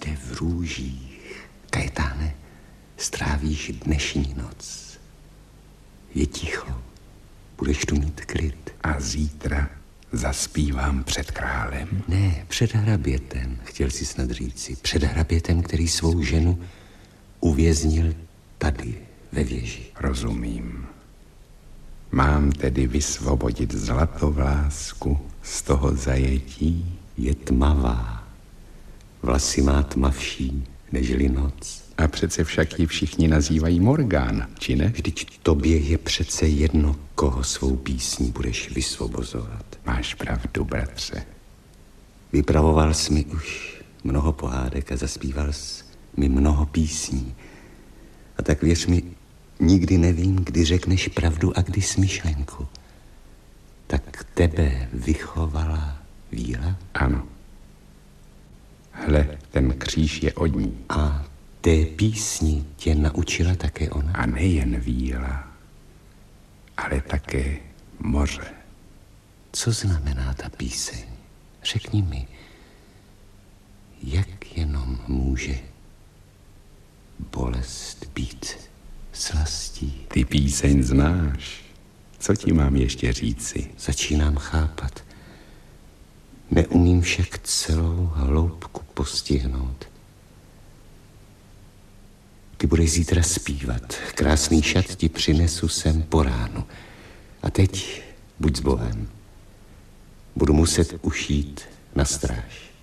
všude v růžích. Kajetáne, strávíš dnešní noc. Je ticho, budeš tu mít klid. A zítra zaspívám před králem? Ne, před hrabětem, chtěl si snad říci. Před hrabětem, který svou ženu uvěznil tady, ve věži. Rozumím. Mám tedy vysvobodit Zlatovlásku z toho zajetí? Je tmavá. Vlasy má tmavší, nežli noc. A přece však ji všichni nazývají Morgán, či ne? Vždyť tobě je přece jedno, koho svou písní budeš vysvobozovat. Máš pravdu, bratře. Vypravoval jsi mi už mnoho pohádek a zaspíval jsi mi mnoho písní. A tak věř mi, nikdy nevím, kdy řekneš pravdu a kdy smyšlenku. Tak tebe vychovala víra? Ano. Hle, ten kříž je od ní. A té písni tě naučila také ona? A nejen víla, ale také moře. Co znamená ta píseň? Řekni mi, jak jenom může bolest být slastí? Ty píseň znáš. Co ti mám ještě říci? Začínám chápat. Neumím však celou hloubku postihnout. Ty budeš zítra zpívat. Krásný šat ti přinesu sem po ránu. A teď buď s Bohem. Budu muset ušít na stráž.